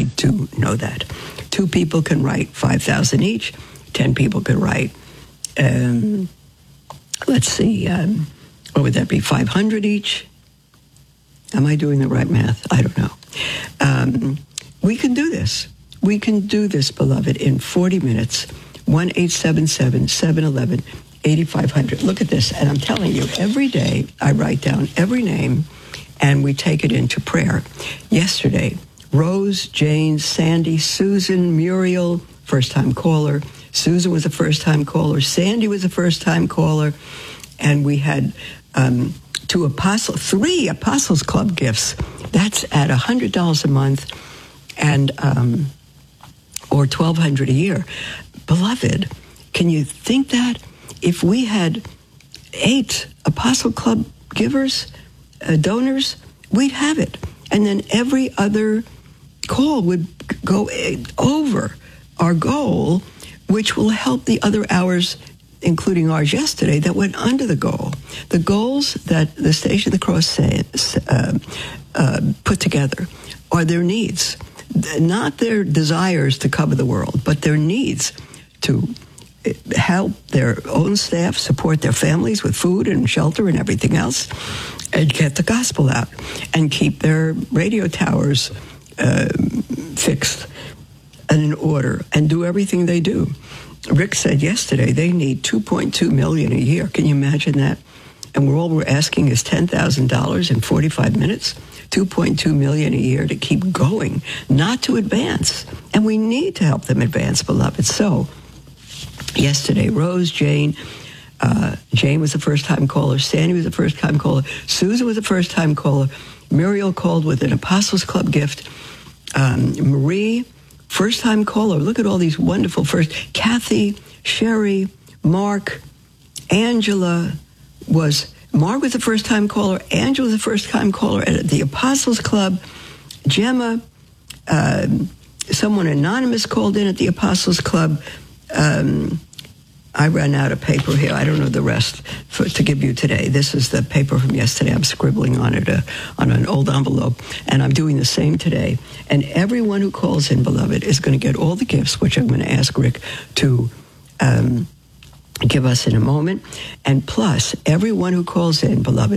I do know that. 2 people can write 5,000 each. 10 people can write, let's see, what would that be, 500 each? Am I doing the right math? I don't know. We can do this. We can do this, beloved, in 40 minutes. 1-877-711-8500. Look at this. And I'm telling you, every day I write down every name and we take it into prayer. Yesterday, Rose, Jane, Sandy, Susan, Muriel, first-time caller. Susan was a first-time caller. Sandy was a first-time caller. And we had 3 Apostles Club gifts. That's at $100 a month and or $1,200 a year. Beloved, can you think that if we had 8 Apostle Club givers, donors, we'd have it. And then every other call would go over our goal, which will help the other hours, including ours yesterday, that went under the goal. The goals that the Station of the Cross put together are their needs, not their desires to cover the world, but their needs to help their own staff, support their families with food and shelter and everything else, and get the gospel out, and keep their radio towers fixed and in order, and do everything they do. Rick said yesterday they need $2.2 million a year. Can you imagine that? And all we're asking is $10,000 in 45 minutes, $2.2 million a year to keep going, not to advance. And we need to help them advance, beloved. So yesterday, Rose, Jane was a first-time caller. Sandy was a first-time caller. Susan was a first-time caller. Muriel called with an Apostles Club gift. Marie, first-time caller. Look at all these wonderful first. Kathy, Sherry, Mark, Angela Mark was a first-time caller. Angela was a first-time caller at the Apostles Club. Gemma, someone anonymous called in at the Apostles Club. I ran out of paper here. I don't know the rest to give you today. This is the paper from yesterday. I'm scribbling on it on an old envelope, and I'm doing the same today. And everyone who calls in, beloved, is going to get all the gifts, which I'm going to ask Rick to give us in a moment. And plus, everyone who calls in, beloved,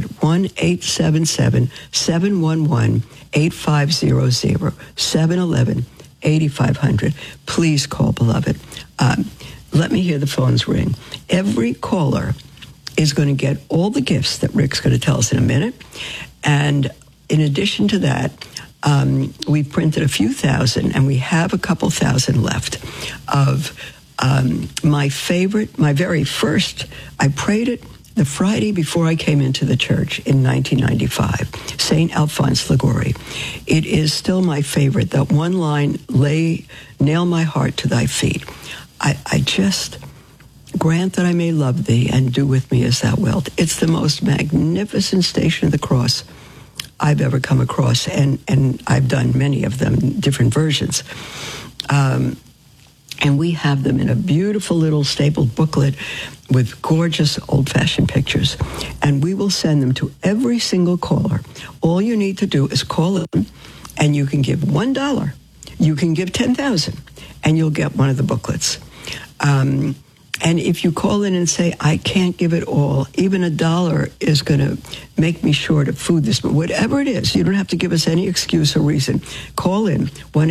1-877-711-8500, 711-8500. Please call, beloved. Let me hear the phones ring. Every caller is going to get all the gifts that Rick's going to tell us in a minute. And in addition to that, we've printed a few thousand, and we have a couple thousand left of my very first. I prayed it the Friday before I came into the church in 1995, St. Alphonse Liguori. It is still my favorite, that one line, nail my heart to thy feet. I just grant that I may love thee and do with me as thou wilt. It's the most magnificent Station of the Cross I've ever come across, and I've done many of them, different versions. And we have them in a beautiful little stapled booklet with gorgeous old-fashioned pictures. And we will send them to every single caller. All you need to do is call in, and you can give $1. You can give 10,000, and you'll get one of the booklets. And if you call in and say, I can't give it all, even $1 is going to make me short of food this month. Whatever it is, you don't have to give us any excuse or reason. Call in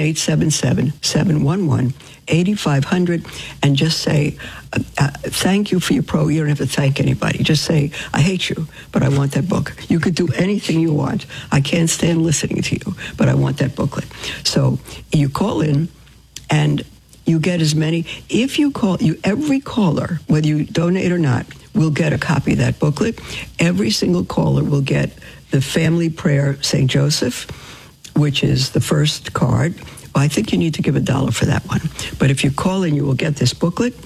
1-877-711-8500 and just say, thank you for your pro. You don't have to thank anybody. Just say, I hate you, but I want that book. You could do anything you want. I can't stand listening to you, but I want that booklet. So you call in, and you get as many. If you call, every caller, whether you donate or not, will get a copy of that booklet. Every single caller will get the Family Prayer St. Joseph, which is the first card. Well, I think you need to give $1 for that one. But if you call in, you will get this booklet.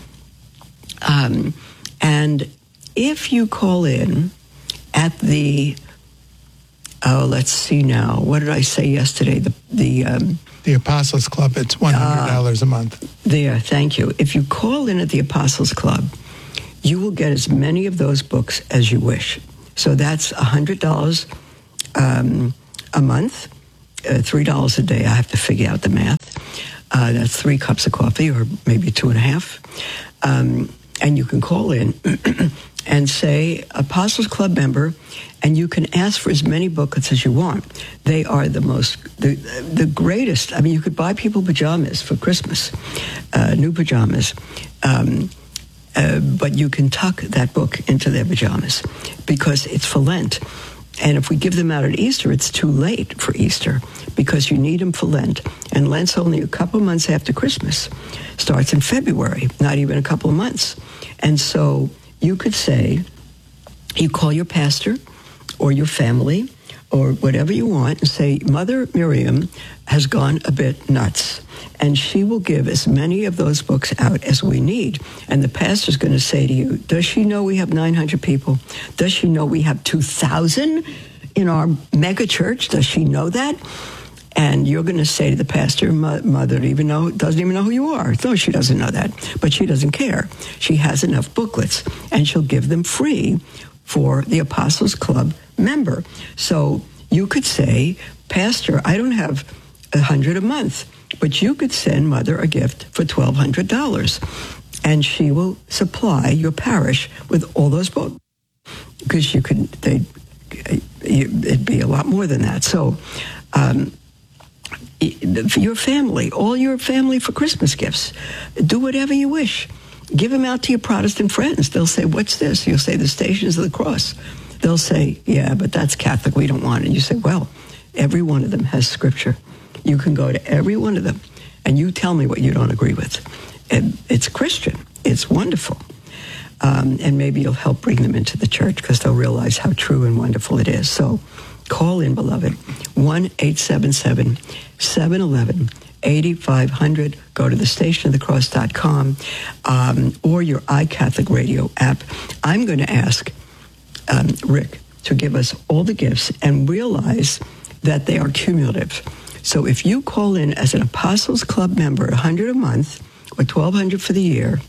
And if you call in at the, let's see now, what did I say yesterday? The Apostles Club, it's $100 a month. There, thank you. If you call in at the Apostles Club, you will get as many of those books as you wish. So that's $100 a month, $3 a day. I have to figure out the math. That's 3 cups of coffee, or maybe 2.5. And you can call in and say, Apostles Club member, and you can ask for as many booklets as you want. They are the greatest. I mean, you could buy people pajamas for Christmas, new pajamas, but you can tuck that book into their pajamas because it's for Lent. And if we give them out at Easter, it's too late for Easter because you need them for Lent. And Lent's only a couple months after Christmas. Starts in February, not even a couple of months. And so you could say, you call your pastor or your family or whatever you want and say, Mother Miriam has gone a bit nuts. And she will give as many of those books out as we need. And the pastor's going to say to you, does she know we have 900 people? Does she know we have 2,000 in our mega church? Does she know that? And you're going to say to the pastor, Mother doesn't even know who you are. No, she doesn't know that. But she doesn't care. She has enough booklets, and she'll give them free for the Apostles Club member. So you could say, Pastor, I don't have $100 a month, but you could send Mother a gift for $1,200, and she will supply your parish with all those books. Because it'd be a lot more than that. So, for your family, all your family for Christmas gifts, do whatever you wish. Give them out to your Protestant friends. They'll say, what's this? You'll say, the Stations of the Cross. They'll say, yeah, but that's Catholic. We don't want it. You say, well, every one of them has scripture. You can go to every one of them, and you tell me what you don't agree with. And it's Christian. It's wonderful. And maybe you'll help bring them into the church because they'll realize how true and wonderful it is. So call in, beloved, 1-877-711-8500. Go to thestationofthecross.com or your iCatholic Radio app. I'm going to ask Rick to give us all the gifts and realize that they are cumulative. So if you call in as an Apostles Club member, $100 a month or $1,200 for the year,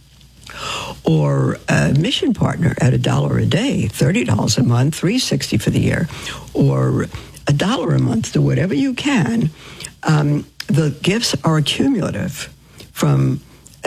or a mission partner at $1 a day, $30 a month, $360 for the year, or $1 a month, do whatever you can. The gifts are cumulative from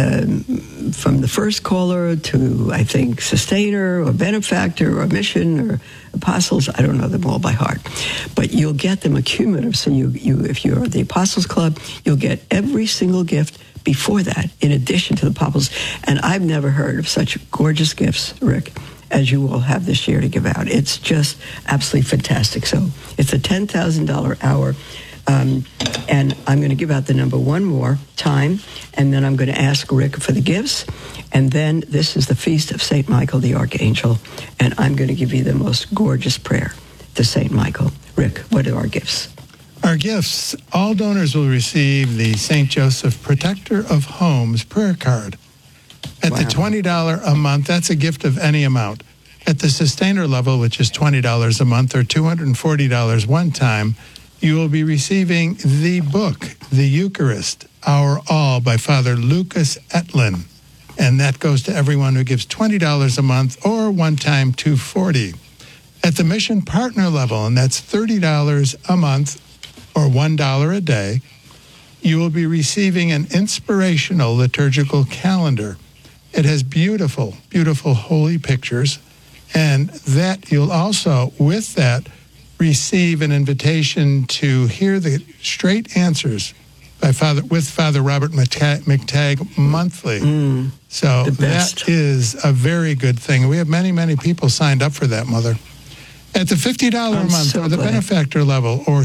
the first caller to, I think, sustainer or benefactor or mission or apostles. I don't know them all by heart, but you'll get them accumulative. So you if you're the Apostles Club, you'll get every single gift before that, in addition to the apostles. And I've never heard of such gorgeous gifts, Rick, as you will have this year to give out. It's just absolutely fantastic. So it's a $10,000 hour. And I'm going to give out the number one more time, and then I'm going to ask Rick for the gifts. And then this is the Feast of St. Michael the Archangel, and I'm going to give you the most gorgeous prayer to St. Michael. Rick, what are our gifts? Our gifts, all donors will receive the St. Joseph Protector of Homes prayer card. At the $20 a month, that's a gift of any amount. At the sustainer level, which is $20 a month or $240 one time, you will be receiving the book, The Eucharist, Our All, by Father Lucas Etlin. And that goes to everyone who gives $20 a month or one time $240. At the mission partner level, and that's $30 a month or $1 a day, you will be receiving an inspirational liturgical calendar. It has beautiful, beautiful holy pictures, and that you'll also, with that, receive an invitation to hear the straight answers by Father Robert McTagg monthly. So that is a very good thing. We have many, many people signed up for that, Mother. At the $50 a month or the benefactor level or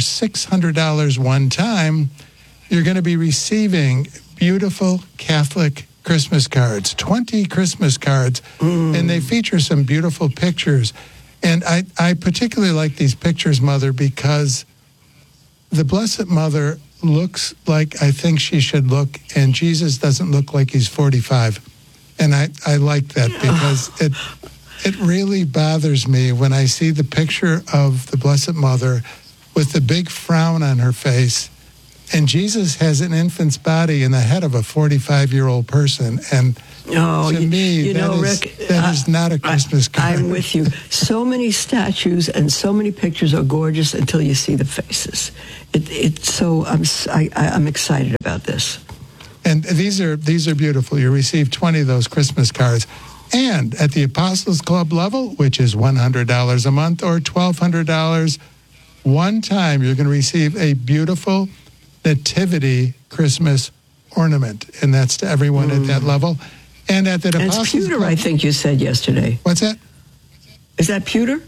$600 one time, you're going to be receiving beautiful Catholic Christmas cards, 20 Christmas cards, and they feature some beautiful pictures. And I particularly like these pictures, Mother, because the Blessed Mother looks like I think she should look, and Jesus doesn't look like he's 45. And I like that because it really bothers me when I see the picture of the Blessed Mother with the big frown on her face, and Jesus has an infant's body in the head of a 45-year-old person. And to me, Rick, that is not a Christmas card. I'm with you. So many statues and so many pictures are gorgeous until you see the faces. I'm excited about this. And these are beautiful. You receive 20 of those Christmas cards. And at the Apostles Club level, which is $100 a month or $1,200 one time, you're going to receive a beautiful Nativity Christmas ornament. And that's to everyone at that level. And at the Apostles it's pewter, Club, I think you said yesterday. What's that? Is that pewter?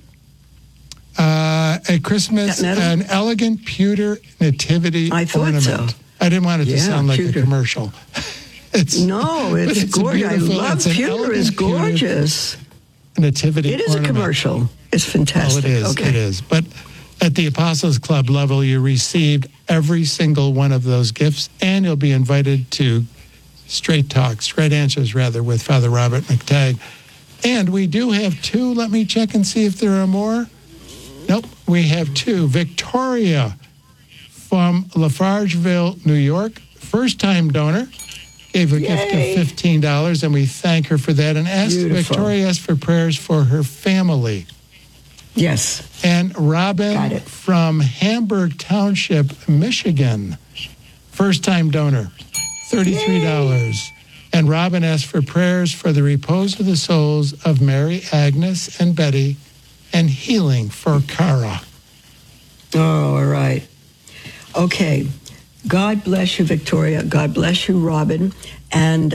A Christmas, an elegant pewter nativity I thought ornament. so. I didn't want it to sound like pewter. a commercial. It's gorgeous. I love pewter. It's gorgeous. Nativity It is ornament. a commercial. It's fantastic. Oh, it is. Okay. It is. But at the Apostles Club level, you received every single one of those gifts, and you'll be invited to Straight Answers, with Father Robert McTagg. And we do have 2. Let me check and see if there are more. Nope, we have 2. Victoria from Lafargeville, New York, first-time donor, gave a gift of $15, and we thank her for that. And Victoria asked for prayers for her family. Yes. And Robin from Hamburg Township, Michigan, first-time donor, $33. And Robin asked for prayers for the repose of the souls of Mary, Agnes, and Betty, and healing for Cara. Oh, all right. Okay. God bless you, Victoria. God bless you, Robin. And,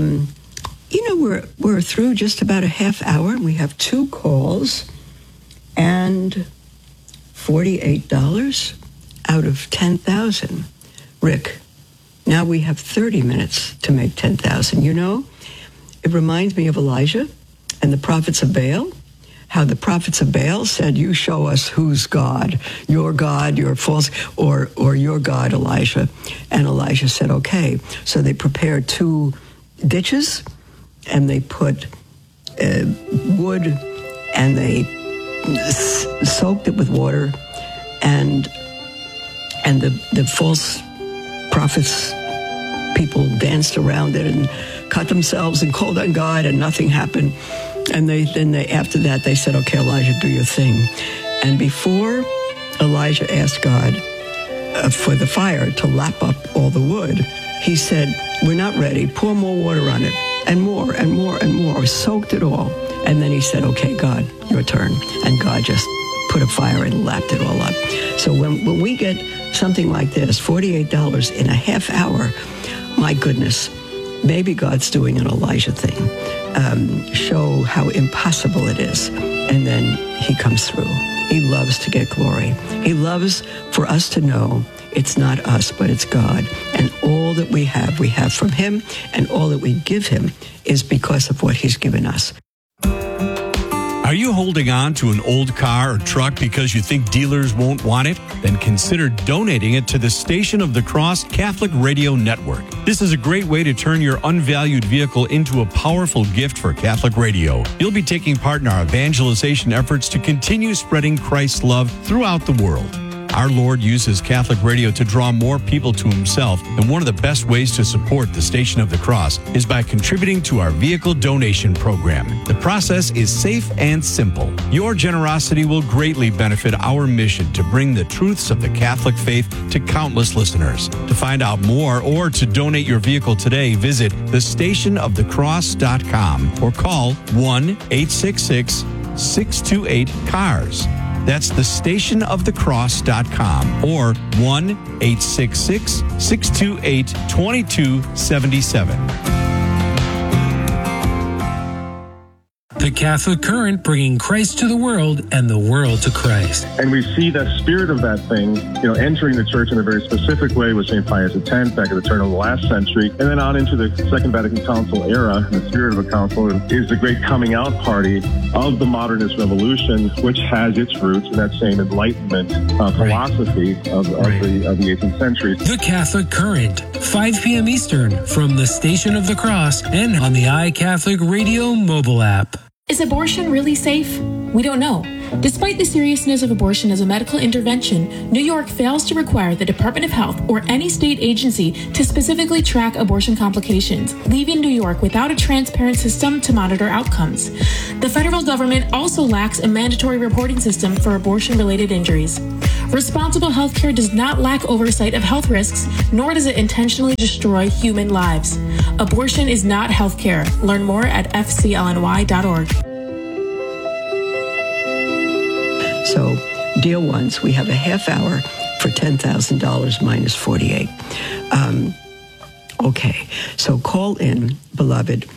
we're through just about a half hour. We have 2 calls and $48 out of 10,000. Rick, now we have 30 minutes to make 10,000. It reminds me of Elijah and the prophets of Baal. How the prophets of Baal said, you show us who's God, your false, or your God, Elijah. And Elijah said, okay. So they prepared 2 ditches, and they put wood, and they soaked it with water, and the false prophets, people danced around it and cut themselves and called on God, and nothing happened. And after that, they said, okay, Elijah, do your thing. And before Elijah asked God for the fire to lap up all the wood, he said, we're not ready. Pour more water on it. And more and more and more. Soaked it all. And then he said, okay, God, your turn. And God just put a fire and lapped it all up. So when we get something like this, $48 in a half hour, my goodness, maybe God's doing an Elijah thing. Show how impossible it is. And then he comes through. He loves to get glory. He loves for us to know it's not us, but it's God. And all that we have from him. And all that we give him is because of what he's given us. Are you holding on to an old car or truck because you think dealers won't want it? Then consider donating it to the Station of the Cross Catholic Radio Network. This is a great way to turn your unvalued vehicle into a powerful gift for Catholic radio. You'll be taking part in our evangelization efforts to continue spreading Christ's love throughout the world. Our Lord uses Catholic radio to draw more people to himself, and one of the best ways to support the Station of the Cross is by contributing to our vehicle donation program. The process is safe and simple. Your generosity will greatly benefit our mission to bring the truths of the Catholic faith to countless listeners. To find out more or to donate your vehicle today, visit thestationofthecross.com or call 1-866-628-CARS. That's thestationofthecross.com or 1-866-628-2277. The Catholic Current, bringing Christ to the world and the world to Christ. And we see the spirit of that thing, entering the church in a very specific way with St. Pius X back at the turn of the last century, and then on into the Second Vatican Council era. And the spirit of a council is the great coming out party of the modernist revolution, which has its roots in that same Enlightenment philosophy of the 18th century. The Catholic Current, 5 p.m. Eastern, from the Station of the Cross and on the iCatholic Radio mobile app. Is abortion really safe? We don't know. Despite the seriousness of abortion as a medical intervention, New York fails to require the Department of Health or any state agency to specifically track abortion complications, leaving New York without a transparent system to monitor outcomes. The federal government also lacks a mandatory reporting system for abortion-related injuries. Responsible healthcare does not lack oversight of health risks, nor does it intentionally destroy human lives. Abortion is not healthcare. Learn more at fclny.org. So, dear ones, we have a half hour for $10,000 minus 48. Okay, so call in, beloved,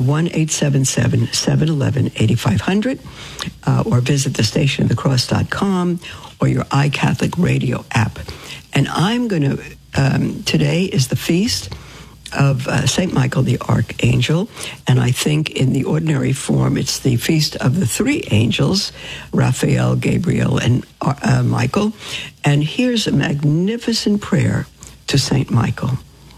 1-877-711-8500, or visit thestationofthecross.com or your iCatholic Radio app. And I'm going to, today is the feast of St. Michael the Archangel, and I think in the ordinary form it's the feast of the three angels, Raphael, Gabriel, and Michael. And here's a magnificent prayer to St. Michael.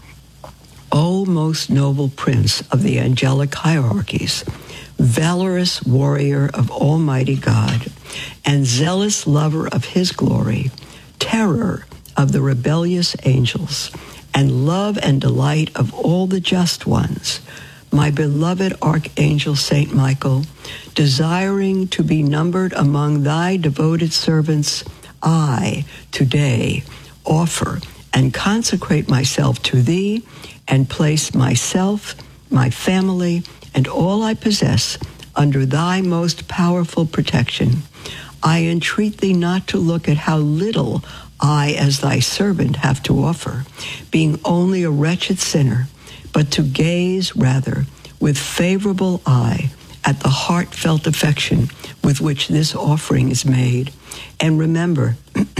O most noble prince of the angelic hierarchies, valorous warrior of Almighty God, and zealous lover of his glory, terror of the rebellious angels, and love and delight of all the just ones, my beloved Archangel St. Michael, desiring to be numbered among thy devoted servants, I today offer and consecrate myself to thee and place myself, my family, and all I possess under thy most powerful protection. I entreat thee not to look at how little I, as thy servant, have to offer, being only a wretched sinner, but to gaze rather with favorable eye at the heartfelt affection with which this offering is made. And remember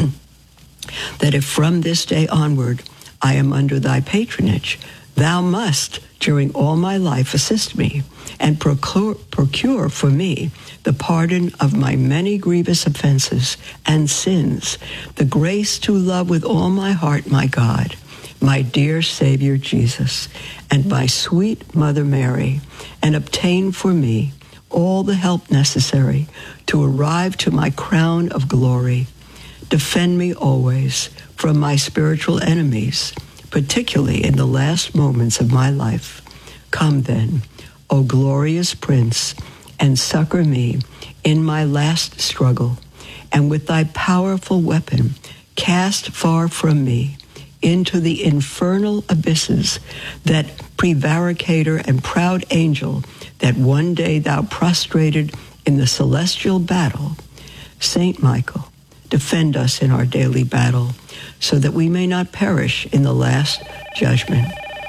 that if from this day onward I am under thy patronage, thou must, during all my life, assist me and procure for me the pardon of my many grievous offenses and sins, the grace to love with all my heart my God, my dear Savior Jesus, and my sweet Mother Mary, and obtain for me all the help necessary to arrive to my crown of glory. Defend me always from my spiritual enemies, particularly in the last moments of my life. Come then, O glorious Prince, and succor me in my last struggle, and with thy powerful weapon cast far from me into the infernal abysses that prevaricator and proud angel that one day thou prostrated in the celestial battle. Saint Michael, defend us in our daily battle, so that we may not perish in the last judgment.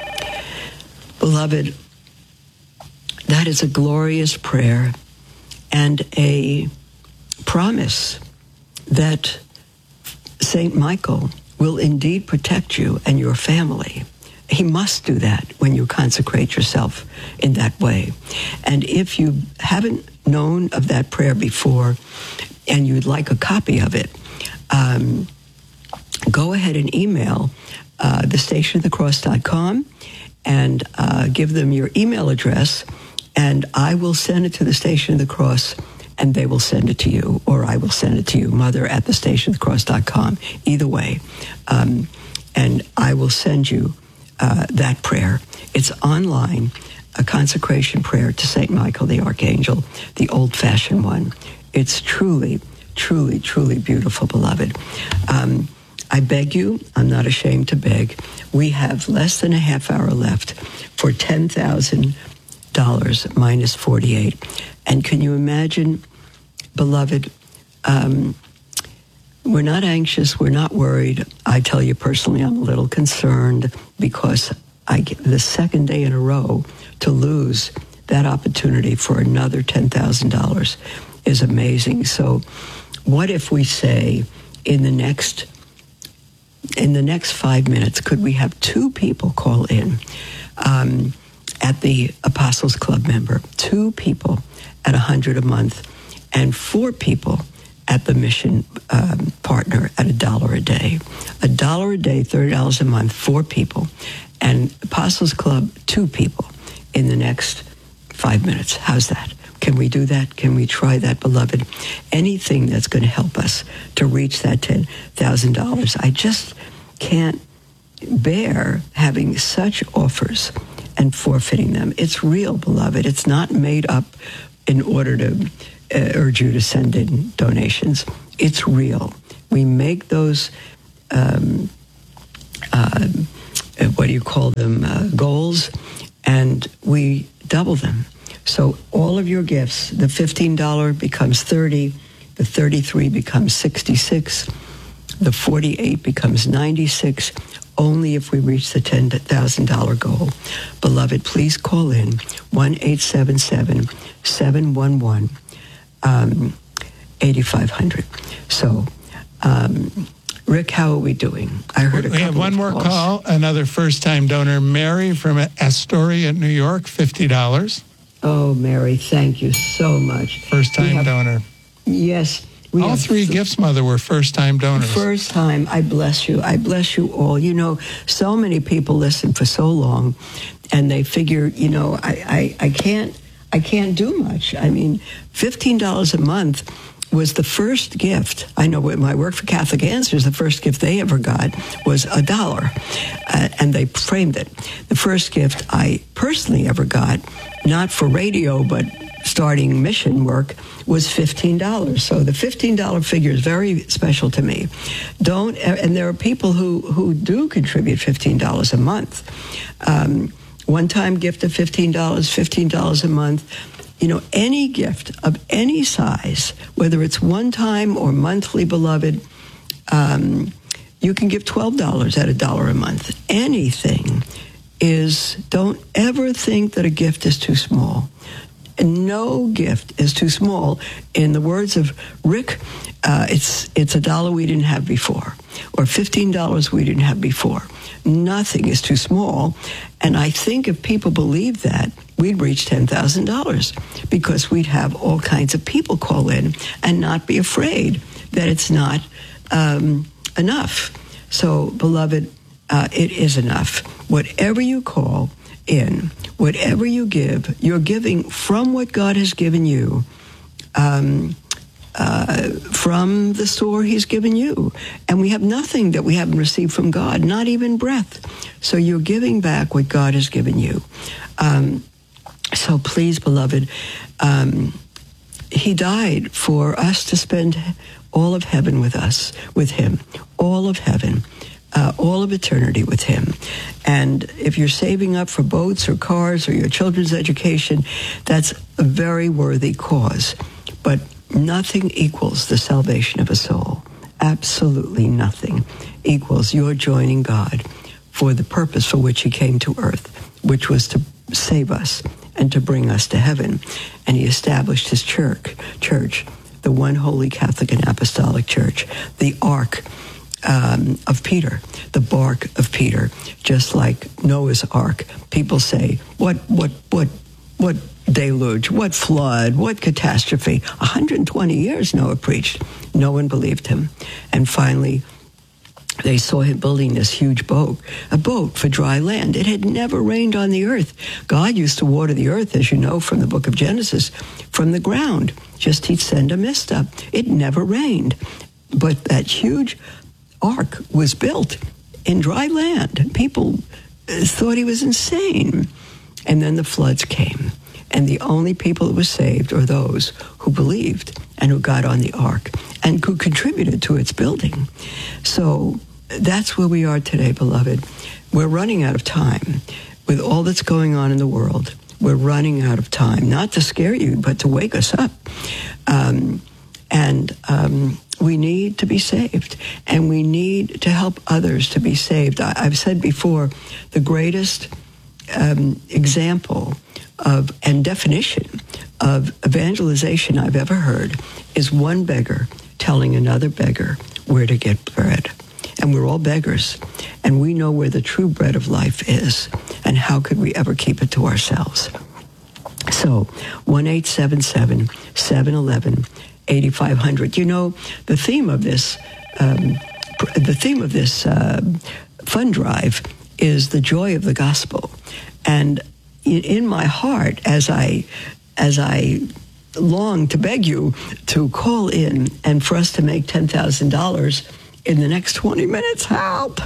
Beloved, that is a glorious prayer and a promise that Saint Michael will indeed protect you and your family. He must do that when you consecrate yourself in that way. And if you haven't known of that prayer before and you'd like a copy of it, go ahead and email thestationofthecross.com and give them your email address, and I will send it to the Station of the Cross, and they will send it to you, or I will send it to you, mother@thestationofthecross.com. Either way. And I will send you that prayer. It's online, a consecration prayer to St. Michael the Archangel, the old-fashioned one. It's truly, truly, truly beautiful, beloved. I beg you, I'm not ashamed to beg, we have less than a half hour left for $10,000 minus 48. And can you imagine, beloved, we're not anxious, we're not worried. I tell you personally, I'm a little concerned because I get the second day in a row to lose that opportunity for another $10,000 is amazing. So what if we say in the next 5 minutes, could we have 2 people call in at the Apostles Club member, 2 people at $100 a month, and 4 people at the mission partner at $1 a day. $1 a day, $30 a month, 4 people, and Apostles Club, 2 people in the next 5 minutes. How's that? Can we do that? Can we try that, beloved? Anything that's going to help us to reach that $10,000. I just can't bear having such offers and forfeiting them. It's real, beloved. It's not made up in order to urge you to send in donations. It's real. We make those, goals, and we double them. So all of your gifts, the $15 becomes $30, the $33 becomes $66, the $48 becomes $96, only if we reach the $10,000 goal. Beloved, please call in 1-877-711-8500. So, Rick, how are we doing? I heard we have one more call. Another first-time donor, Mary from Astoria, New York, $50. Oh, Mary, thank you so much. First-time donor. Yes. All three gifts, Mother, were first-time donors. First time. I bless you. I bless you all. You know, so many people listen for so long, and they figure, you know, I can't do much. I mean, $15 a month was the first gift. I know when I worked for Catholic Answers, the first gift they ever got was $1, and they framed it. The first gift I personally ever got, not for radio, but starting mission work, was $15. So the $15 figure is very special to me. And there are people who do contribute $15 a month. One-time gift of $15 a month. You know, any gift of any size, whether it's one-time or monthly, beloved, you can give $12 at $1 a month. Anything is, don't ever think that a gift is too small. And no gift is too small. In the words of Rick, it's $1 we didn't have before, or $15 we didn't have before. Nothing is too small. And I think if people believe that, we'd reach $10,000, because we'd have all kinds of people call in and not be afraid that it's not enough. So, beloved, it is enough. Whatever you call in, whatever you give, you're giving from what God has given you, from the store he's given you. And we have nothing that we haven't received from God, not even breath. So you're giving back what God has given you. So please, beloved, he died for us to spend all of heaven with us, with him, all of heaven, all of eternity with him. And if you're saving up for boats or cars or your children's education, that's a very worthy cause. But nothing equals the salvation of a soul. Absolutely nothing equals your joining God for the purpose for which he came to earth, which was to save us and to bring us to heaven. And he established his church, the one holy Catholic and Apostolic Church, the Ark of Peter, the bark of Peter, just like Noah's Ark. People say, what deluge, what flood, what catastrophe. 120 years Noah preached. No one believed him. And finally, they saw him building this huge boat, a boat for dry land. It had never rained on the earth. God used to water the earth, as you know from the book of Genesis, from the ground. Just he'd send a mist up. It never rained. But that huge ark was built in dry land. People thought he was insane. And then the floods came. And the only people that were saved are those who believed and who got on the ark and who contributed to its building. So that's where we are today, beloved. We're running out of time with all that's going on in the world. We're running out of time, not to scare you, but to wake us up. We need to be saved, and we need to help others to be saved. I've said before, the greatest example of and definition of evangelization I've ever heard is one beggar telling another beggar where to get bread. And we're all beggars, and we know where the true bread of life is, and how could we ever keep it to ourselves? So 1-877-711-8500. You know, the theme of this fund drive is the joy of the gospel. And in my heart, as I long to beg you to call in and for us to make $10,000 in the next 20 minutes, help,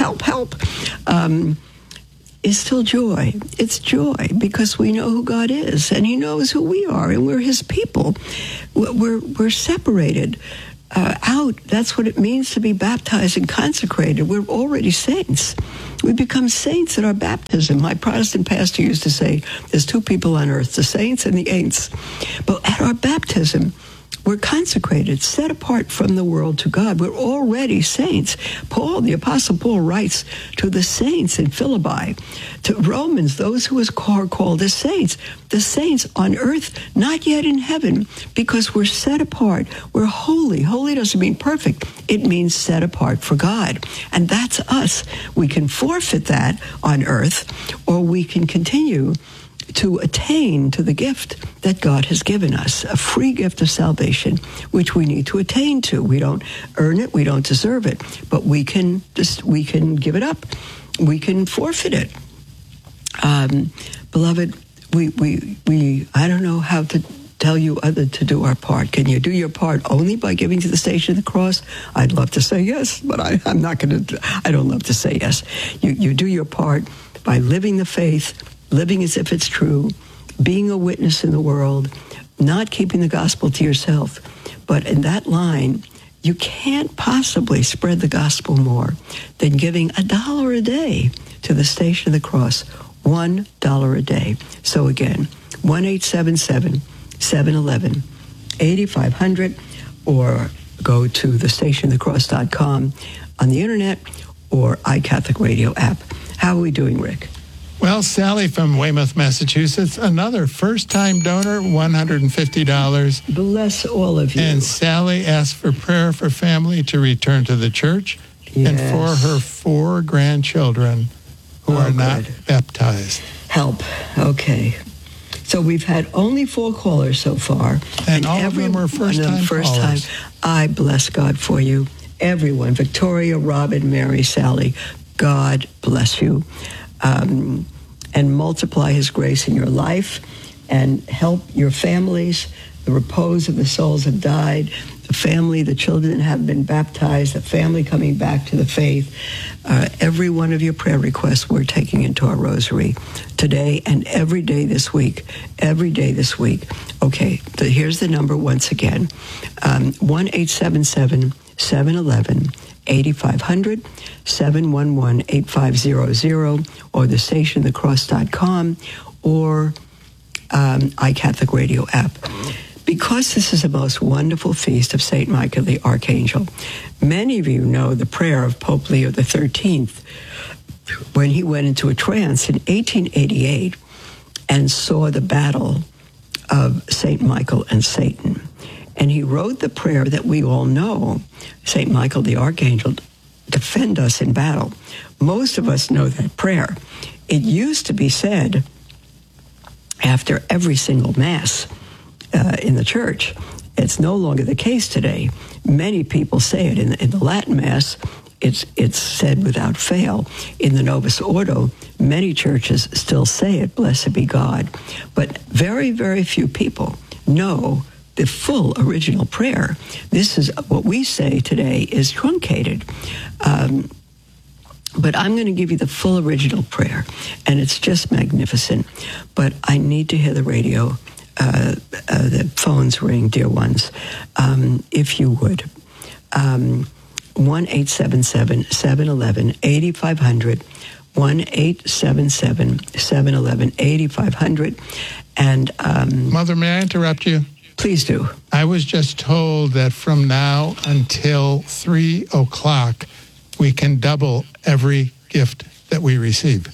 is still joy. It's joy because we know who God is, and he knows who we are, and we're his people. We're separated out. That's what it means to be baptized and consecrated. We're already saints. We become saints at our baptism. My Protestant pastor used to say, there's two people on earth, the saints and the ain'ts. But at our baptism, we're consecrated, set apart from the world to God. We're already saints. Paul, the Apostle Paul, writes to the saints in Philippi, to Romans, those who are called as saints. The saints on earth, not yet in heaven, because we're set apart. We're holy. Holy doesn't mean perfect. It means set apart for God. And that's us. We can forfeit that on earth, or we can continue to attain to the gift that God has given us, a free gift of salvation, which we need to attain to. We don't earn it, we don't deserve it, but we can give it up. We can forfeit it. Beloved, we I don't know how to tell you other to do our part. Can you do your part only by giving to the Station of the Cross? I'd love to say yes, but I'm not going to. I don't love to say yes. You do your part by living the faith, living as if it's true, being a witness in the world, not keeping the gospel to yourself. But in that line, you can't possibly spread the gospel more than giving $1 a day to the Station of the Cross. $1 a day. So again, 1-877-711-8500, or go to thestationofthecross.com on the internet, or iCatholic Radio app. How are we doing, Rick? Well, Sally from Weymouth, Massachusetts, another first-time donor, $150. Bless all of you. And Sally asked for prayer for family to return to the church, and for her 4 grandchildren who are not baptized. Help. Okay. So we've had only 4 callers so far. And all of them were first-time callers. I bless God for you. Everyone, Victoria, Robin, Mary, Sally, God bless you. And multiply his grace in your life and help your families. The repose of the souls have died. The family, the children have been baptized. The family coming back to the faith. Every one of your prayer requests we're taking into our rosary today and every day this week. Every day this week. Okay, here's the number once again. 1-877-711-8500, 711-8500, or thestationofthecross.com, or iCatholic Radio app. Because this is the most wonderful feast of St. Michael the Archangel, many of you know the prayer of Pope Leo XIII when he went into a trance in 1888 and saw the battle of St. Michael and Satan. And he wrote the prayer that we all know, St. Michael the Archangel, defend us in battle. Most of us know that prayer. It used to be said after every single Mass in the church. It's no longer the case today. Many people say it. In the Latin Mass, it's said without fail. In the Novus Ordo, many churches still say it, blessed be God. But very, very few people know the full original prayer. This is what we say today is truncated. But I'm going to give you the full original prayer, and it's just magnificent. But I need to hear the radio, the phones ring, dear ones, if you would. 1-877-711-8500, 1-877-711-8500. And Mother, may I interrupt you? Please do. I was just told that from now until 3 o'clock, we can double every gift that we receive.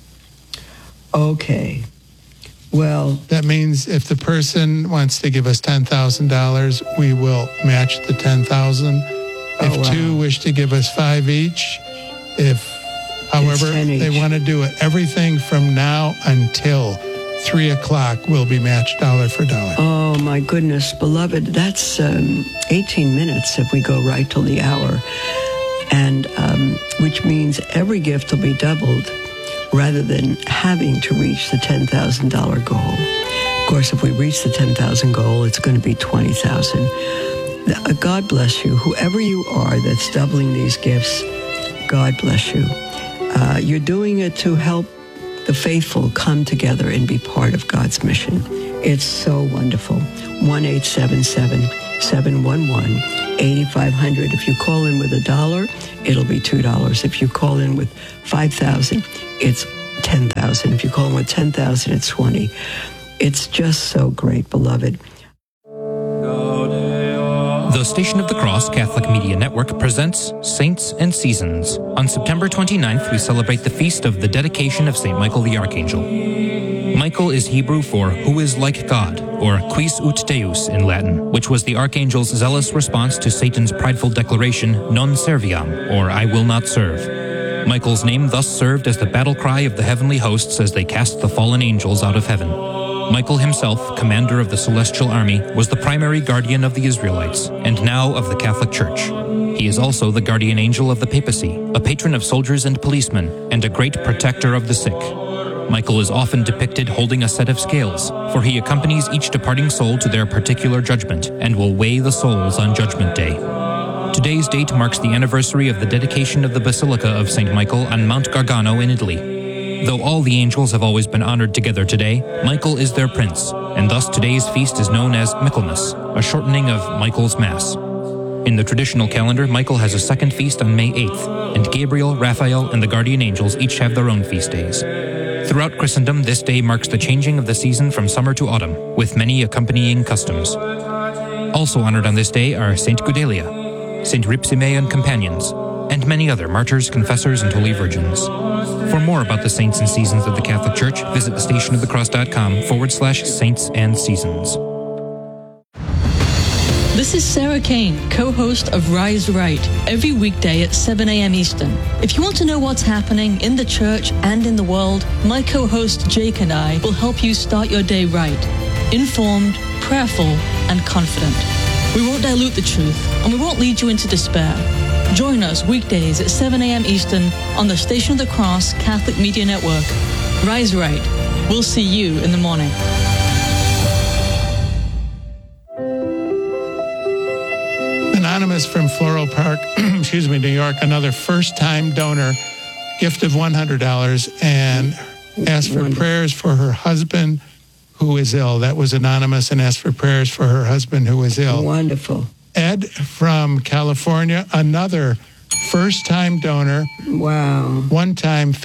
Okay. Well, that means if the person wants to give us $10,000, we will match the $10,000. If 2 wish to give us 5 each, however they want to do it, everything from now until 3 o'clock will be matched dollar for dollar. Oh, my goodness, beloved, that's 18 minutes if we go right till the hour. And which means every gift will be doubled rather than having to reach the $10,000 goal. Of course, if we reach the $10,000 goal, it's going to be $20,000. God bless you. Whoever you are that's doubling these gifts, God bless you. You're doing it to help the faithful come together and be part of God's mission. It's so wonderful. 1-877 1-800-711-8500. If you call in with $1, it'll be $2. If you call in with 5,000, it's 10,000. If you call in with 10,000, it's 20. It's just so great, beloved. The Station of the Cross Catholic Media Network presents Saints and Seasons. On September 29th, we celebrate the feast of the dedication of St. Michael the Archangel. Michael is Hebrew for who is like God, or quis ut Deus in Latin, which was the Archangel's zealous response to Satan's prideful declaration, non serviam, or I will not serve. Michael's name thus served as the battle cry of the heavenly hosts as they cast the fallen angels out of heaven. Michael himself, commander of the celestial army, was the primary guardian of the Israelites, and now of the Catholic Church. He is also the guardian angel of the papacy, a patron of soldiers and policemen, and a great protector of the sick. Michael is often depicted holding a set of scales, for he accompanies each departing soul to their particular judgment, and will weigh the souls on Judgment Day. Today's date marks the anniversary of the dedication of the Basilica of St. Michael on Mount Gargano in Italy. Though all the angels have always been honored together today, Michael is their prince, and thus today's feast is known as Michaelmas, a shortening of Michael's Mass. In the traditional calendar, Michael has a second feast on May 8th, and Gabriel, Raphael, and the guardian angels each have their own feast days. Throughout Christendom, this day marks the changing of the season from summer to autumn, with many accompanying customs. Also honored on this day are Saint Gudelia, Saint Ripsime and companions, and many other martyrs, confessors, and holy virgins. For more about the saints and seasons of the Catholic Church, visit thestationofthecross.com/saints and seasons. This is Sarah Kane, co-host of Rise Right, every weekday at 7 a.m. Eastern. If you want to know what's happening in the church and in the world, my co-host Jake and I will help you start your day right, informed, prayerful, and confident. We won't dilute the truth, and we won't lead you into despair. Join us weekdays at 7 a.m. Eastern on the Station of the Cross Catholic Media Network. Rise Right. We'll see you in the morning. Anonymous from Floral Park, New York, another first-time donor, gift of $100, and asked for prayers for her husband who is ill. That was anonymous, and asked for prayers for her husband who is ill. Wonderful. Ed from California, another first-time donor. Wow. One time,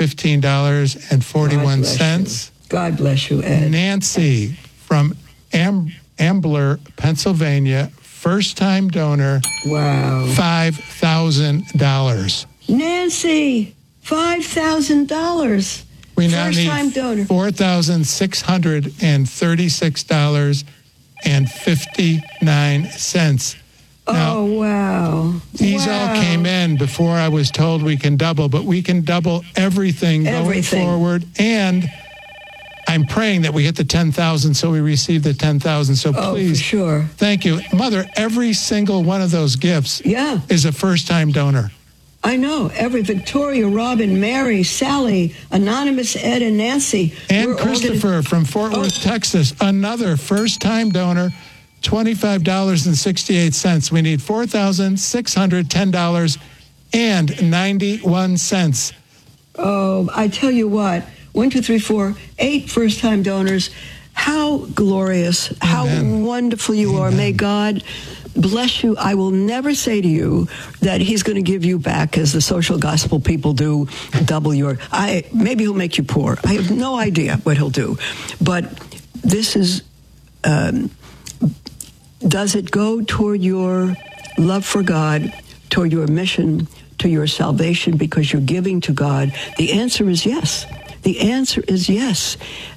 $15.41. God bless you, Ed. Nancy from Ambler, Pennsylvania, first-time donor. Wow. $5,000. Nancy, $5,000. We now first-time need donor. $4,636.59. Now, oh, wow. These all came in before I was told we can double, but we can double everything going forward. And I'm praying that we hit the 10,000 so we receive the 10,000. So please, for sure. Thank you. Mother, every single one of those gifts is a first-time donor. I know. Every Victoria, Robin, Mary, Sally, Anonymous, Ed, and Nancy. And Christopher from Fort Worth, Texas, another first-time donor, $25.68. We need $4,610.91. Oh, I tell you what. 1, 2, 3, 4, 8 first-time donors. How glorious, how wonderful you are. May God bless you. I will never say to you that he's going to give you back, as the social gospel people do, double your... Maybe he'll make you poor. I have no idea what he'll do. But this is... does it go toward your love for God, toward your mission, to your salvation because you're giving to God? The answer is yes. The answer is yes.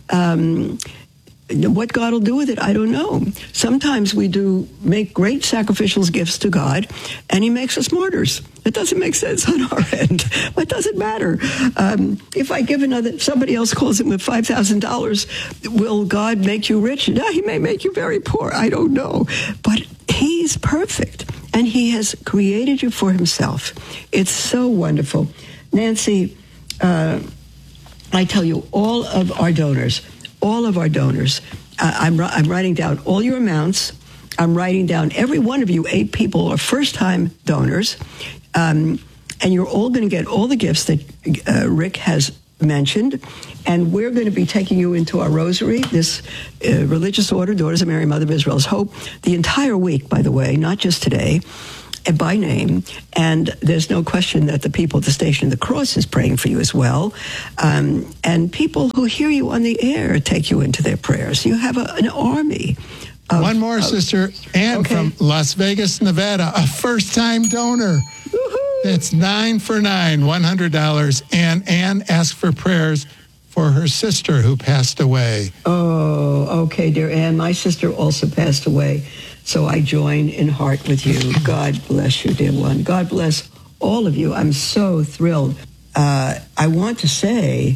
What God will do with it, I don't know. Sometimes we do make great sacrificial gifts to God, and he makes us martyrs. It doesn't make sense on our end. But it doesn't matter. If I give somebody else calls him with $5,000, will God make you rich? No, he may make you very poor. I don't know. But he's perfect, and he has created you for himself. It's so wonderful. Nancy, I tell you, all of our donors, I'm writing down all your amounts. I'm writing down every one of you, 8 people are first-time donors. And you're all going to get all the gifts that Rick has mentioned, and we're going to be taking you into our rosary, this religious order, Daughters of Mary, Mother of Israel's Hope, the entire week, by the way, not just today, by name. And there's no question that the people at the Station of the Cross is praying for you as well. And people who hear you on the air take you into their prayers. You have an army. One more, Sister Ann from Las Vegas, Nevada, a first-time donor. Woo-hoo. It's 9 for $9, $100. And Ann asked for prayers for her sister who passed away. Oh, okay, dear Ann. My sister also passed away, so I join in heart with you. God bless you, dear one. God bless all of you. I'm so thrilled. I want to say,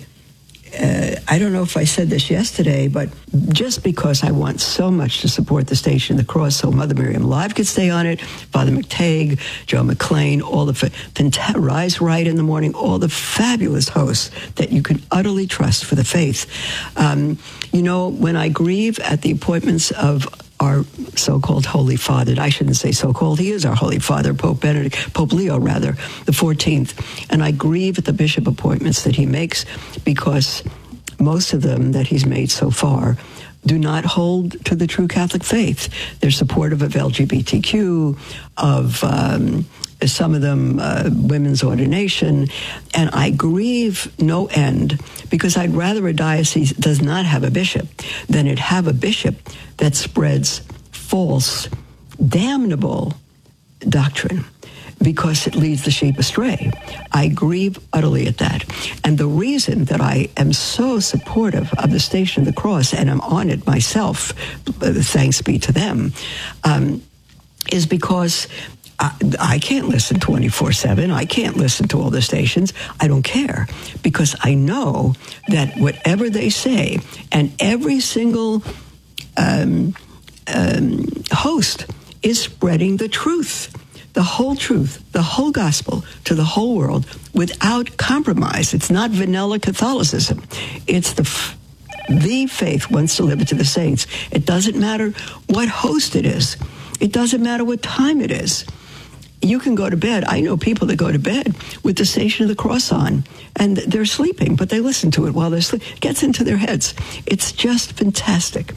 I don't know if I said this yesterday, but just because I want so much to support the Station of the Cross so Mother Miriam Live could stay on it, Father McTague, Joe McLean, all the Rise Right in the morning, all the fabulous hosts that you can utterly trust for the faith. When I grieve at the appointments of our so-called Holy Father, and I shouldn't say so-called, he is our Holy Father, Pope Leo, the 14th, and I grieve at the bishop appointments that he makes because most of them that he's made so far do not hold to the true Catholic faith. They're supportive of LGBTQ, of some of them women's ordination, and I grieve no end because I'd rather a diocese does not have a bishop than it have a bishop that spreads false, damnable doctrine because it leads the sheep astray. I grieve utterly at that. And the reason that I am so supportive of the Station of the Cross, and I'm on it myself, thanks be to them, is because I can't listen 24/7. I can't listen to all the stations. I don't care because I know that whatever they say, and every single host is spreading the truth, the whole gospel to the whole world without compromise. It's not vanilla Catholicism. It's the faith once delivered to the saints. It doesn't matter what host it is. It doesn't matter what time it is. You can go to bed. I know people that go to bed with the Station of the Cross on, and they're sleeping, but they listen to it while they're sleeping. It gets into their heads. It's just fantastic.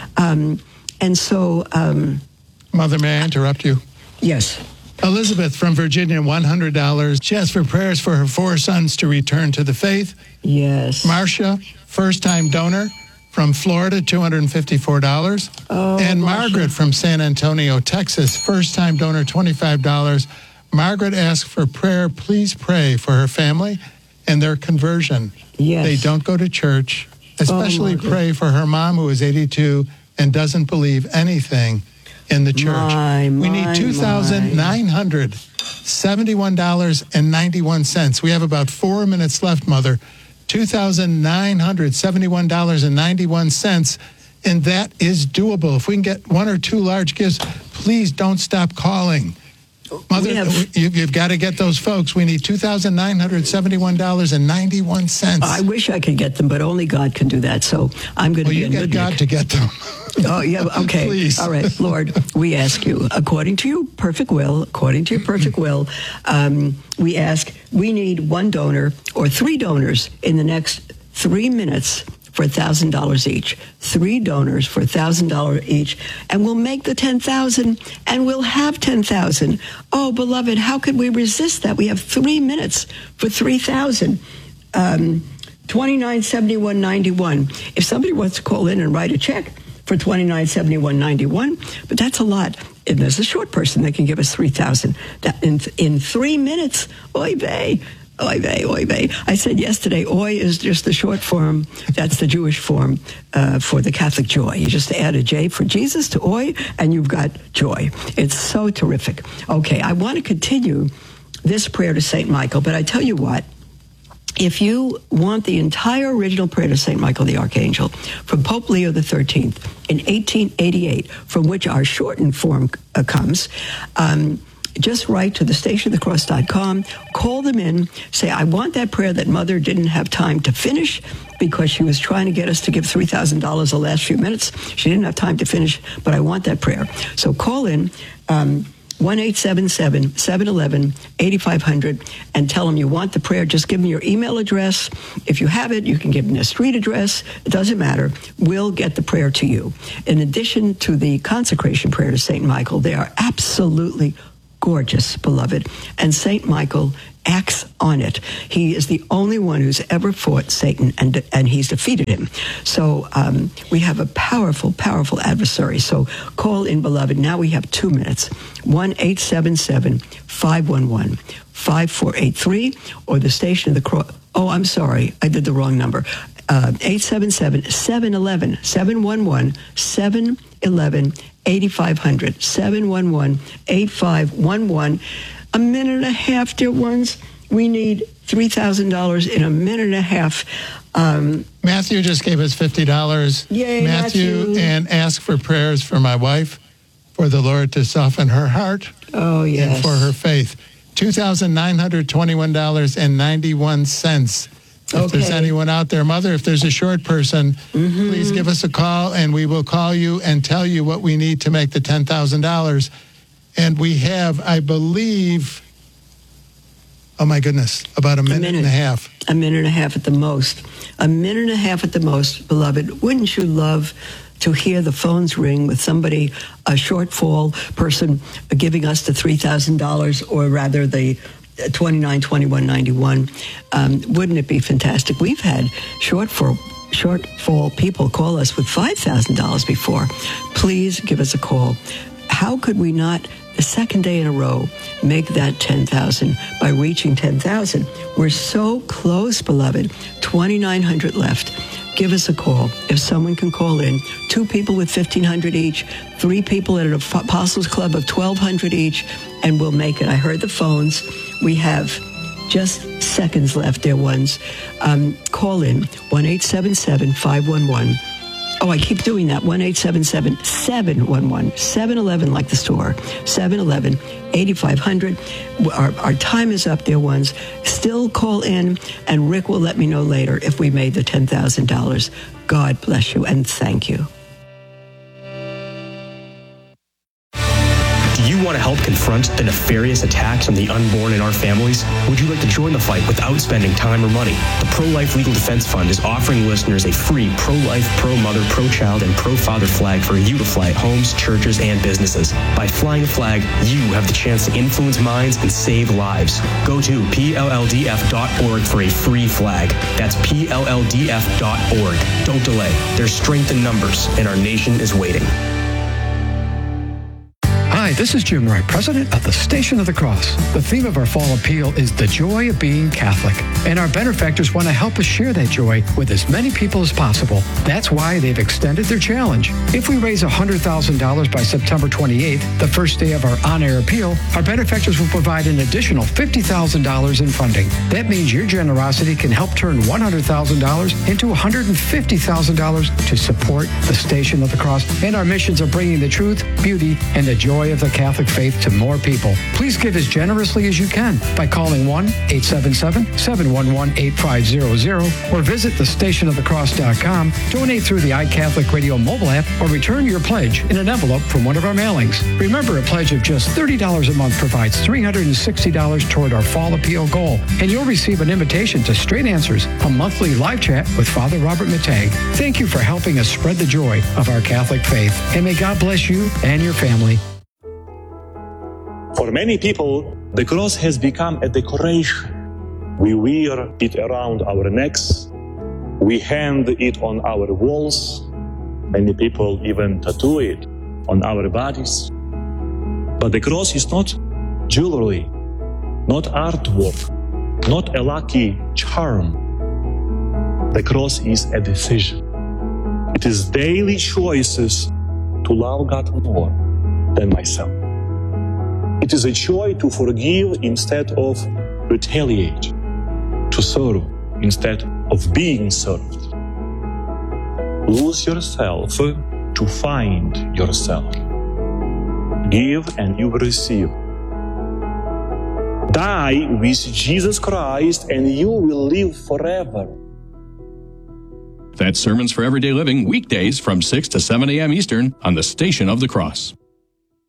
Mother, may I interrupt you? Yes. Elizabeth from Virginia, $100. She asked for prayers for her 4 sons to return to the faith. Yes. Marcia, first-time donor from Florida, $254. Oh, and Marcia. Margaret from San Antonio, Texas, first-time donor, $25. Margaret asked for prayer. Please pray for her family and their conversion. Yes. They don't go to church. Especially pray for her mom, who is 82 and doesn't believe anything in the church. We need $2,971.91. We have about 4 minutes left, Mother. $2,971.91, and that is doable. If we can get 1 or 2 large gifts, please don't stop calling. Mother, you've got to get those folks. We need $2,971.91. I wish I could get them, but only God can do that. So I'm going to be you get God to get them. Oh, yeah, okay. Please. All right, Lord, we ask you, according to your perfect will, we ask, we need 1 donor or 3 donors in the next 3 minutes for $1,000 each. 3 donors for $1,000 each, and we'll make the 10,000, and we'll have 10,000. Oh, beloved, how could we resist that? We have 3 minutes for 3,000. $29.71.91. If somebody wants to call in and write a check for $29.71.91, but that's a lot. And there's a short person that can give us 3,000 in 3 minutes. Oy vey. Oy vey, oy vey. I said yesterday, oy is just the short form. That's the Jewish form for the Catholic joy. You just add a J for Jesus to oy, and you've got joy. It's so terrific. Okay, I want to continue this prayer to St. Michael, but I tell you what, if you want the entire original prayer to St. Michael the Archangel from Pope Leo XIII in 1888, from which our shortened form comes, just write to thestationofthecross.com, call them in, say, I want that prayer that Mother didn't have time to finish because she was trying to get us to give $3,000 the last few minutes. She didn't have time to finish, but I want that prayer. So call in. 1-877-711-8500 and tell them you want the prayer. Just give them your email address. If you have it, you can give them a street address. It doesn't matter. We'll get the prayer to you. In addition to the consecration prayer to St. Michael, they are absolutely gorgeous, beloved. And St. Michael acts on it. He is the only one who's ever fought Satan, and he's defeated him. So we have a powerful, powerful adversary. So call in, beloved. Now we have 2 minutes. 1-877-511-5483 or the Station of the Cross. Oh, I'm sorry. I did the wrong number. 877-711-711-8500. 711-8511. A minute and a half, dear ones. We need $3,000 in a minute and a half. Matthew just gave us $50. Yay, Matthew. And ask for prayers for my wife, for the Lord to soften her heart. Oh, yes. And for her faith. $2,921.91. If there's anyone out there, Mother, if there's a short person, please give us a call, and we will call you and tell you what we need to make the $10,000. And we have, I believe, oh my goodness, about a minute and a half. A minute and a half at the most. A minute and a half at the most, beloved. Wouldn't you love to hear the phones ring with somebody, a shortfall person, giving us the $3,000, or rather the $29,2191? Wouldn't it be fantastic? We've had shortfall people call us with $5,000 before. Please give us a call. How could we not, the second day in a row, make that 10,000 by reaching 10,000? We're so close, beloved. 2,900 left. Give us a call. If someone can call in, 2 people with $1,500 each, 3 people at an Apostles Club of $1,200 each, and we'll make it. I heard the phones. We have just seconds left, dear ones. Call in 1-877-511. Oh, I keep doing that. 1-877-711. 711, like the store. 711-8500. Our time is up, dear ones. Still call in, and Rick will let me know later if we made the $10,000. God bless you, and thank you. Do you want to help confront the nefarious attacks on the unborn in our families? Would you like to join the fight without spending time or money? The Pro-Life Legal Defense Fund is offering listeners a free pro-life, pro-mother, pro-child, and pro-father flag for you to fly at homes, churches, and businesses. By flying a flag, you have the chance to influence minds and save lives. Go to PLLDF.org for a free flag. That's PLLDF.org. Don't delay. There's strength in numbers, and our nation is waiting. Hi, this is Jim Wright, president of the Station of the Cross. The theme of our fall appeal is the joy of being Catholic, and our benefactors want to help us share that joy with as many people as possible. That's why they've extended their challenge. If we raise $100,000 by September 28th, the first day of our on-air appeal, our benefactors will provide an additional $50,000 in funding. That means your generosity can help turn $100,000 into $150,000 to support the Station of the Cross and our missions of bringing the truth, beauty, and the joy of the Catholic faith to more people. Please give as generously as you can by calling 1-877-711-8500 or visit thestationofthecross.com, donate through the iCatholic Radio mobile app, or return your pledge in an envelope from one of our mailings. Remember, a pledge of just $30 a month provides $360 toward our fall appeal goal, and you'll receive an invitation to Straight Answers, a monthly live chat with Father Robert Matag. Thank you for helping us spread the joy of our Catholic faith, and may God bless you and your family. For many people, the cross has become a decoration. We wear it around our necks. We hang it on our walls. Many people even tattoo it on our bodies. But the cross is not jewelry, not artwork, not a lucky charm. The cross is a decision. It is daily choices to love God more than myself. It is a choice to forgive instead of retaliate, to serve instead of being served. Lose yourself to find yourself. Give and you will receive. Die with Jesus Christ and you will live forever. That's Sermons for Everyday Living, weekdays from 6 to 7 a.m. Eastern on the Station of the Cross.